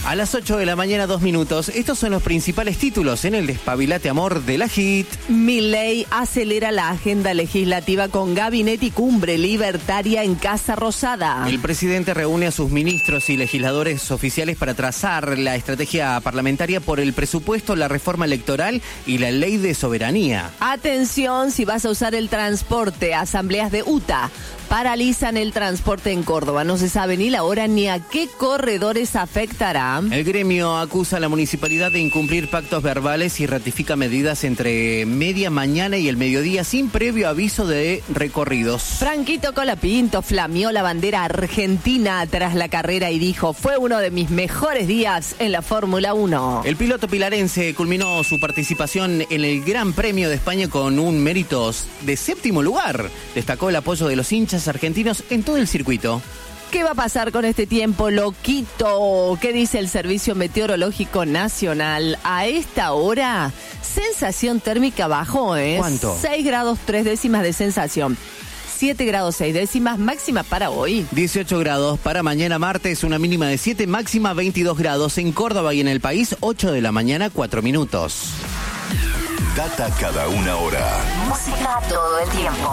A las 8 de la mañana, 2 minutos. Estos son los principales títulos en el Despabilate Amor de la HIT. Milei acelera la agenda legislativa con gabinete y cumbre libertaria en Casa Rosada. El presidente reúne a sus ministros y legisladores oficiales para trazar la estrategia parlamentaria por el presupuesto, la reforma electoral y la ley de soberanía. Atención, si vas a usar el transporte, asambleas de UTA paralizan el transporte en Córdoba. No se sabe ni la hora ni a qué corredores afectará. El gremio acusa a la municipalidad de incumplir pactos verbales y ratifica medidas entre media mañana y el mediodía sin previo aviso de recorridos. Franquito Colapinto flameó la bandera argentina tras la carrera y dijo: fue uno de mis mejores días en la Fórmula 1. El piloto pilarense culminó su participación en el Gran Premio de España con un mérito de 7º lugar. Destacó el apoyo de los hinchas argentinos en todo el circuito. ¿Qué va a pasar con este tiempo loquito? ¿Qué dice el Servicio Meteorológico Nacional? A esta hora, sensación térmica bajó, ¿eh? ¿Cuánto? 6 grados 3 décimas de sensación. 7 grados 6 décimas, máxima para hoy. 18 grados para mañana martes, una mínima de 7, máxima 22 grados. En Córdoba y en el país, 8 de la mañana, 4 minutos. Data cada una hora. Música todo el tiempo.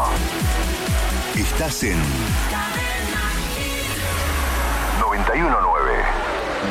Estás en 91.9.